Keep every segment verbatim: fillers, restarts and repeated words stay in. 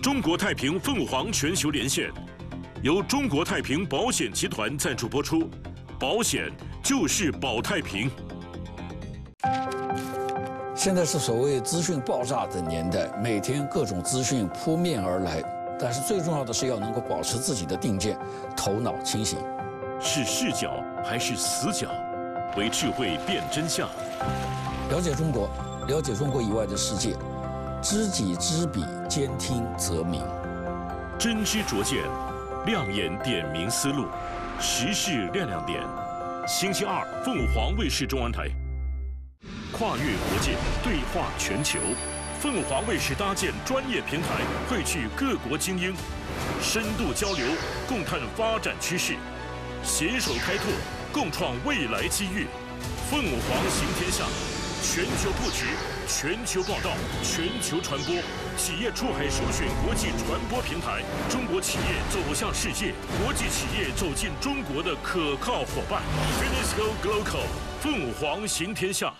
中国太平凤凰全球连线，由中国太平保险集团赞助播出。保险就是保太平。 现在是所谓资讯爆炸的年代，每天各种资讯扑面而来，但是最重要的是要能够保持自己的定见，头脑清醒。 是视角还是死角？为智慧辨真相。 了解中国，了解中国以外的世界，知己知彼，兼听则明。 真知灼见，亮眼点明思路，时事亮亮点。星期二，凤凰卫视中文台。跨越国界，对话全球。凤凰卫视搭建专业平台，汇聚各国精英，深度交流，共探发展趋势，携手开拓，共创未来机遇。凤凰行天下，全球布局，全球报道，全球传播，企业出海首选国际传播平台，中国企业走向世界，国际企业走进中国的可靠伙伴。Finisco Global， 凤凰行天下。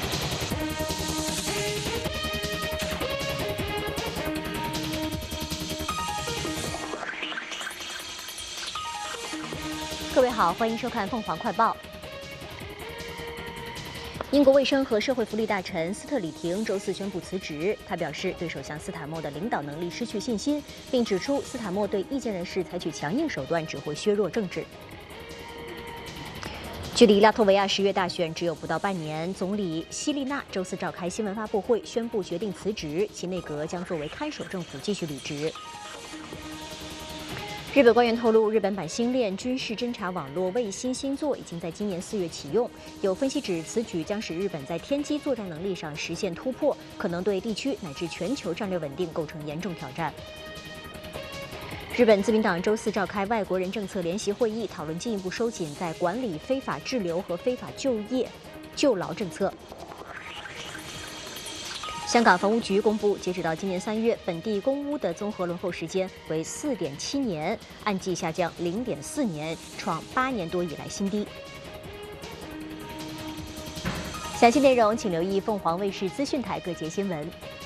各位好，欢迎收看凤凰快报。英国卫生和社会福利大臣斯特里廷周四宣布辞职。他表示对首相斯坦默的领导能力失去信心，并指出斯坦默对意见人士采取强硬手段只会削弱政治。距离拉脱维亚十月大选只有不到半年，总理希利娜周四召开新闻发布会，宣布决定辞职，其内阁将作为看守政府继续履职。日本官员透露，日本版星链军事侦察网络卫星星座已经在今年四月启用。有分析指，此举将使日本在天基作战能力上实现突破，可能对地区乃至全球战略稳定构成严重挑战。日本自民党周四召开外国人政策联席会议，讨论进一步收紧在管理非法滞留和非法就业、就劳政策。香港房屋局公布，截止到今年三月，本地公屋的综合轮候时间为四点七年，按季下降零点四年，创八年多以来新低。详细内容请留意凤凰卫视资讯台各节新闻。